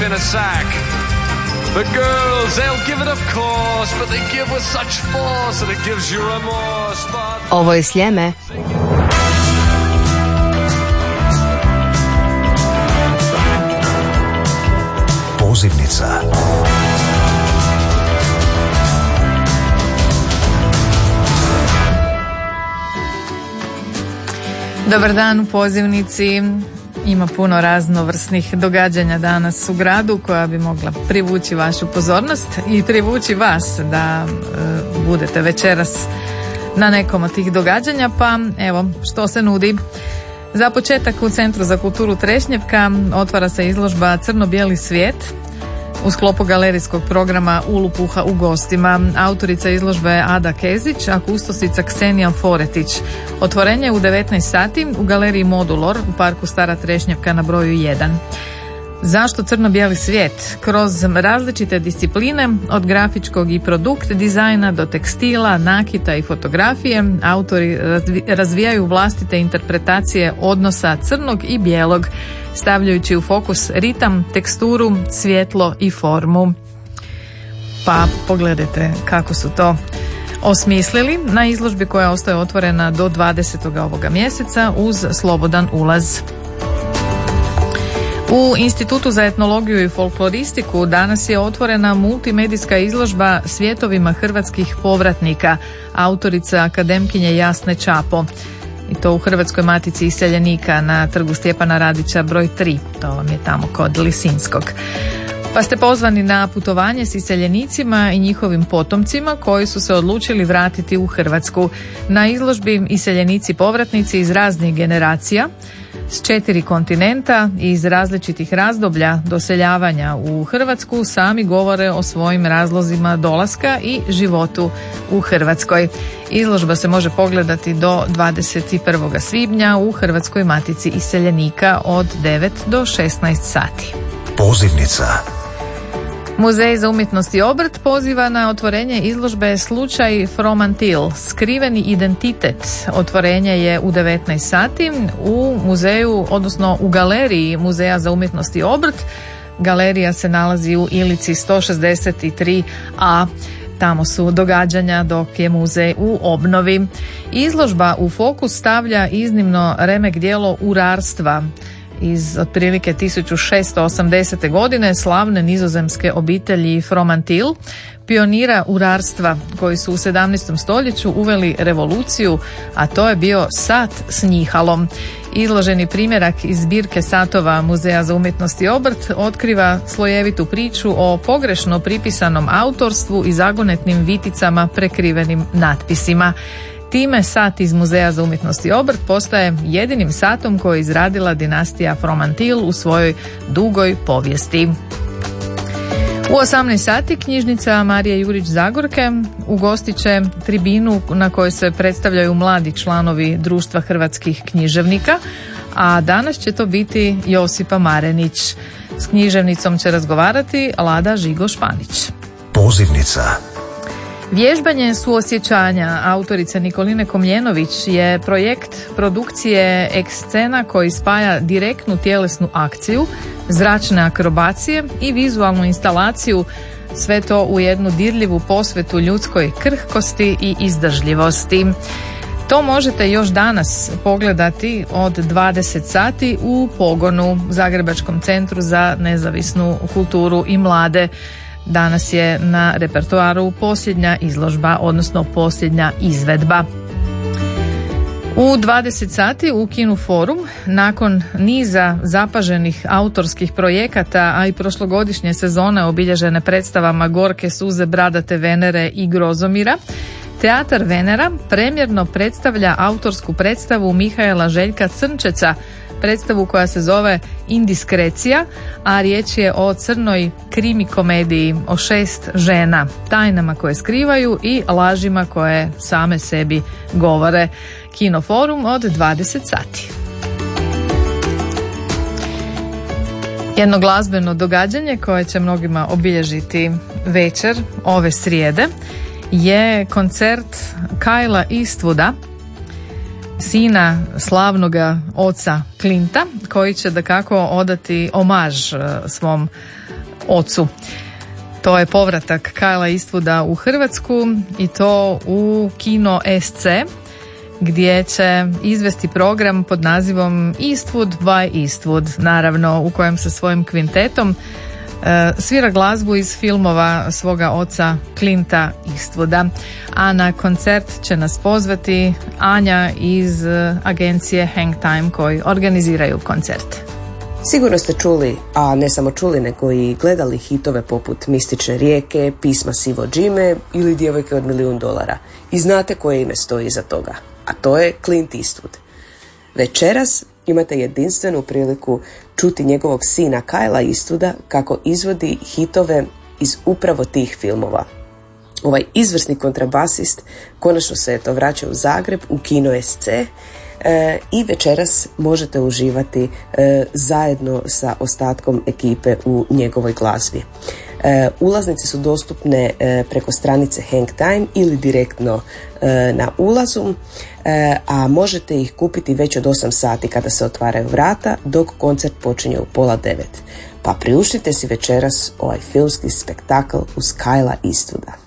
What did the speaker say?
life in a sack. The girls, they'll give it of course, but they give with such force that it gives you remorse. But... Ovo je Sljeme. Pozivnica. Dobar dan u Pozivnici. Ima puno raznovrsnih događanja danas u gradu koja bi mogla privući vašu pozornost i privući vas da budete večeras na nekom od tih događanja, pa evo što se nudi. Za početak u Centru za kulturu Trešnjevka otvara se izložba Crno-bijeli svijet u sklopu galerijskog programa Ulupuha u gostima. Autorica izložbe je Ada Kezić, a kustosica Ksenija Foretić. Otvorenje je u 19 sati u galeriji Modulor u parku Stara Trešnjevka na broju 1. Zašto crno-bijeli svijet? Kroz različite discipline, od grafičkog i produkt dizajna do tekstila, nakita i fotografije, autori razvijaju vlastite interpretacije odnosa crnog i bijelog, stavljajući u fokus ritam, teksturu, svjetlo i formu. Pa pogledajte kako su to osmislili na izložbi koja ostaje otvorena do 20. ovoga mjeseca uz slobodan ulaz. U Institutu za etnologiju i folkloristiku danas je otvorena multimedijska izložba Svjetovima hrvatskih povratnika, autorica akademkinje Jasne Čapo. I to u Hrvatskoj matici iseljenika na trgu Stjepana Radića broj 3, to vam je tamo kod Lisinskog. Pa ste pozvani na putovanje s iseljenicima i njihovim potomcima koji su se odlučili vratiti u Hrvatsku. Na izložbi iseljenici povratnici iz raznih generacija s 4 kontinenta i iz različitih razdoblja doseljavanja u Hrvatsku sami govore o svojim razlozima dolaska i životu u Hrvatskoj. Izložba se može pogledati do 21. svibnja u Hrvatskoj matici iseljenika od 9 do 16 sati. Pozivnica. Muzej za umjetnost i obrt poziva na otvorenje izložbe Slučaj Fromantil, skriveni identitet. Otvorenje je u 19 sati u muzeju, odnosno u galeriji Muzeja za umjetnost i obrt. Galerija se nalazi u Ilici 163a. Tamo su događanja dok je muzej u obnovi. Izložba u fokus stavlja iznimno remek djelo urarstva iz otprilike 1680. godine slavne nizozemske obitelji Fromantil, pionira urarstva koji su u 17. stoljeću uveli revoluciju, a to je bio sat s njihalom. Izloženi primjerak iz zbirke satova Muzeja za umjetnost i obrt otkriva slojevitu priču o pogrešno pripisanom autorstvu i zagonetnim viticama prekrivenim natpisima. Time sat iz Muzeja za umjetnost i obrt postaje jedinim satom koji je izradila dinastija Fromantil u svojoj dugoj povijesti. U 18 sati knjižnica Marije Jurić Zagorke ugostit će tribinu na kojoj se predstavljaju mladi članovi Društva hrvatskih književnika, a danas će to biti Josipa Marenić. S književnicom će razgovarati Lada Žigo-Španić. Pozivnica. Vježbanje suosjećanja autorice Nikoline Komljenović je projekt produkcije Ekscena koji spaja direktnu tjelesnu akciju, zračne akrobacije i vizualnu instalaciju, sve to u jednu dirljivu posvetu ljudskoj krhkosti i izdržljivosti. To možete još danas pogledati od 20 sati u Pogonu, Zagrebačkom centru za nezavisnu kulturu i mlade. Danas je na repertoaru posljednja izložba, odnosno posljednja izvedba. U 20 sati u Kinu Forum, nakon niza zapaženih autorskih projekata, a i prošlogodišnje sezone obilježene predstavama Gorke suze, Bradate Venere i Grozomira, Teatar Venera premjerno predstavlja autorsku predstavu Mihaela Željka Crnčeca, predstavu koja se zove Indiskrecija, a riječ je o crnoj krimi komediji o 6 žena, tajnama koje skrivaju i lažima koje same sebi govore. Kinoforum od 20 sati. Jedno glazbeno događanje koje će mnogima obilježiti večer ove srijede je koncert Kylea Eastwooda sina slavnoga oca Clinta, koji će dakako odati omaž svom ocu. To je povratak Kylea Eastwooda u Hrvatsku i to u kino SC, gdje će izvesti program pod nazivom Eastwood by Eastwood, naravno u kojem sa svojim kvintetom svira glazbu iz filmova svoga oca Clinta Eastwooda, a na koncert će nas pozvati Anja iz agencije Hang Time koji organiziraju koncert. Sigurno ste čuli, a ne samo čuli, nego i gledali hitove poput Mistične rijeke, Pisma Sivo Džime ili Djevojke od $1.000.000 i znate koje ime stoji iza toga, a to je Clint Eastwood. Večeras imate jedinstvenu priliku čuti njegovog sina Kylea Eastwooda kako izvodi hitove iz upravo tih filmova. Ovaj izvrsni kontrabasist konačno se vraća u Zagreb u kino SC i večeras možete uživati zajedno sa ostatkom ekipe u njegovoj glazbi. Ulaznice su dostupne preko stranice Hang Time ili direktno na ulazu, a možete ih kupiti već od 8 sati kada se otvaraju vrata, dok koncert počinje u 8:30. Pa priuštite si večeras ovaj filmski spektakl uz Kylea Eastwooda.